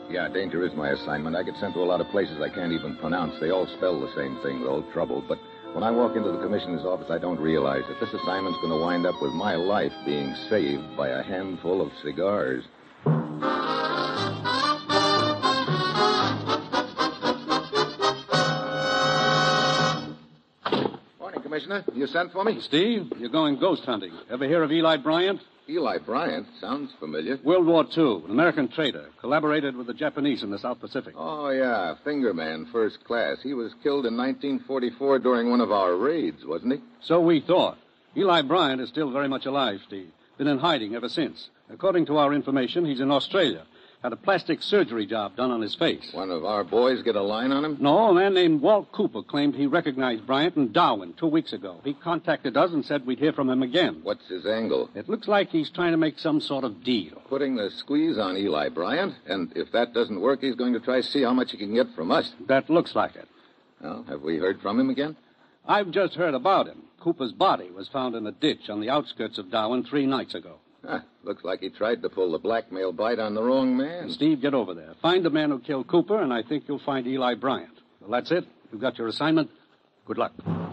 Yeah, danger is my assignment. I get sent to a lot of places I can't even pronounce. They all spell the same thing, though, trouble. But when I walk into the commissioner's office, I don't realize that this assignment's going to wind up with my life being saved by a handful of cigars. Morning, Commissioner. You sent for me? Steve, you're going ghost hunting. Ever hear of Eli Bryant? Eli Bryant? Sounds familiar. World War II, an American trader. Collaborated with the Japanese in the South Pacific. Oh, yeah. Finger man, first class. He was killed in 1944 during one of our raids, wasn't he? So we thought. Eli Bryant is still very much alive, Steve. Been in hiding ever since. According to our information, he's in Australia. Had a plastic surgery job done on his face. One of our boys get a line on him? No, a man named Walt Cooper claimed he recognized Bryant in Darwin 2 weeks ago. He contacted us and said we'd hear from him again. What's his angle? It looks like he's trying to make some sort of deal. Putting the squeeze on Eli Bryant, and if that doesn't work, he's going to try to see how much he can get from us. That looks like it. Well, have we heard from him again? I've just heard about him. Cooper's body was found in a ditch on the outskirts of Darwin 3 nights ago. Looks like he tried to pull the blackmail bite on the wrong man. Steve, get over there. Find the man who killed Cooper, and I think you'll find Eli Bryant. Well, that's it. You've got your assignment. Good luck.